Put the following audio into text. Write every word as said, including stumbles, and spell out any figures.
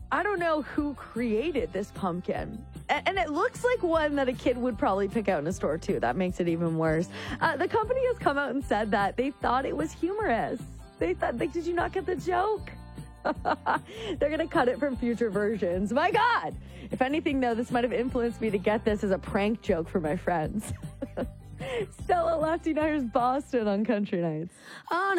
I don't know who created this pumpkin. And it looks like one that a kid would probably pick out in a store, too. That makes it even worse. Uh, the company has come out and said that they thought it was humorous. They thought, like, did you not get the joke? They're going to cut it from future versions. My God. If anything, though, this might have influenced me to get this as a prank joke for my friends. Stella Lefty Nyers, Boston on Country Nights.